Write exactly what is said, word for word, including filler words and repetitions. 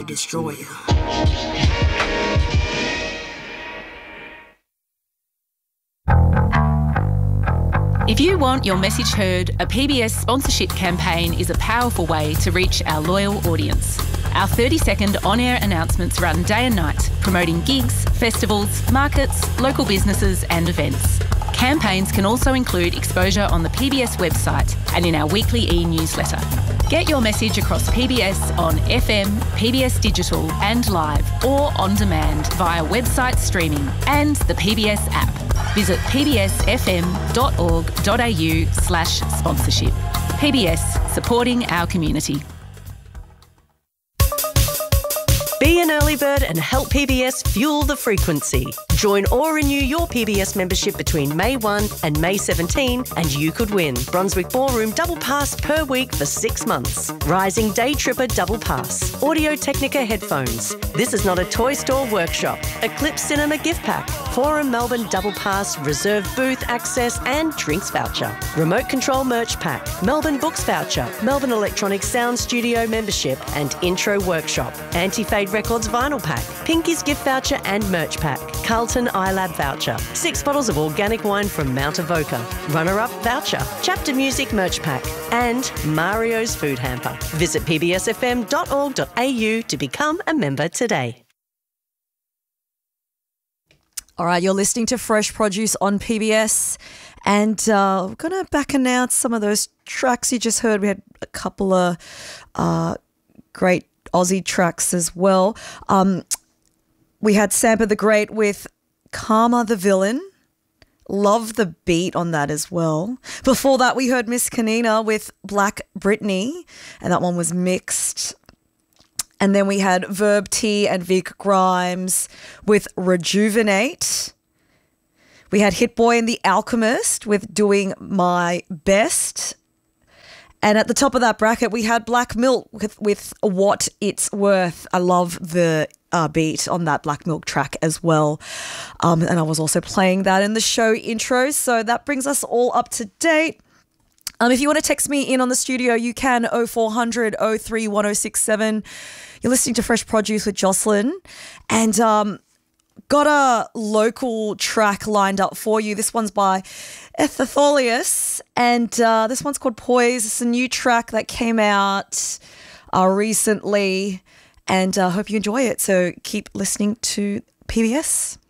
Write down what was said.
destroy you. If you want your message heard, a P B S sponsorship campaign is a powerful way to reach our loyal audience. Our thirty-second on-air announcements run day and night, promoting gigs, festivals, markets, local businesses and events. Campaigns can also include exposure on the P B S website and in our weekly e-newsletter. Get your message across P B S on F M, P B S Digital and live, or on demand via website streaming and the P B S app. Visit pbsfm.org.au slash sponsorship. P B S, supporting our community. Be an early bird and help P B S fuel the frequency. Join or renew your P B S membership between May first and May seventeenth and you could win Brunswick Ballroom Double Pass per week for six months. Rising Day Tripper Double Pass. Audio Technica headphones. This is not a toy store workshop. Eclipse Cinema gift pack. Forum Melbourne Double Pass, reserved booth access and drinks voucher. Remote control merch pack. Melbourne Books voucher. Melbourne Electronic Sound Studio membership and intro workshop. Anti-Fade Records vinyl pack. Pinky's gift voucher and merch pack. Carlton iLab voucher. Six bottles of organic wine from Mount Avoca. Runner-up voucher. Chapter Music merch pack. And Mario's food hamper. Visit p b s f m dot org dot a u to become a member today. All right, you're listening to Fresh Produce on P B S, and uh, we're going to back announce some of those tracks you just heard. We had a couple of uh, great Aussie tracks as well. Um, we had Sampa the Great with Karma the Villain. Love the beat on that as well. Before that, we heard Miss Kanina with Black Britney, and that one was mixed. And then we had Verb T and Vic Grimes with Rejuvenate. We had Hit Boy and The Alchemist with Doing My Best. And at the top of that bracket, we had Black Milk with, with What It's Worth. I love the uh, beat on that Black Milk track as well. Um, and I was also playing that in the show intro. So that brings us all up to date. Um, if you want to text me in on the studio, you can oh four hundred oh three one oh six seven. You're listening to Fresh Produce with Jocelyn. And um, got a local track lined up for you. This one's by Ethitholius, and uh, this one's called Poise. It's a new track that came out uh, recently, and I uh, hope you enjoy it. So keep listening to P B S.